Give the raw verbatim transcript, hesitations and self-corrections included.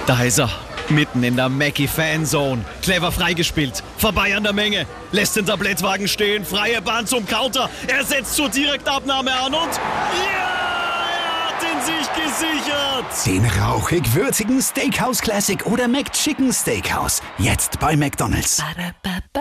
Da ist er, mitten in der Mackie-Fanzone. Clever freigespielt, vorbei an der Menge, lässt den Tablettwagen stehen, freie Bahn zum Counter. Er setzt zur Direktabnahme an und... Ja! Er hat ihn sich gesichert! Den rauchig-würzigen Steakhouse Classic oder McChicken Steakhouse. Jetzt bei McDonald's.